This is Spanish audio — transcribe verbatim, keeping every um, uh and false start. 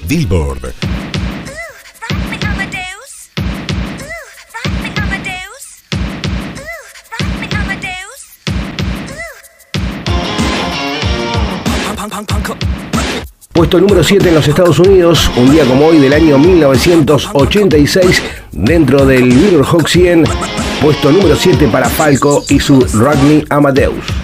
Billboard. Puesto número siete en los Estados Unidos, un día como hoy del año mil novecientos ochenta y seis, dentro del Billboard Hot cien, puesto número siete para Falco y su Rock Me Amadeus.